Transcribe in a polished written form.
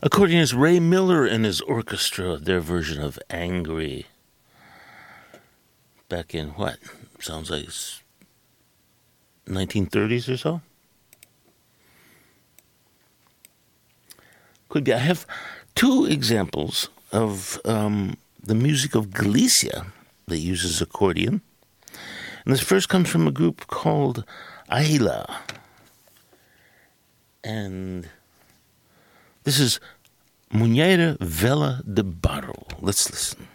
Accordionist Ray Miller and his orchestra, their version of Angry. Back in what? Sounds like 1930s or so? Could be. I have two examples of the music of Galicia that uses accordion. And this first comes from a group called Aila. And this is Munheira Vela de Barro. Let's listen.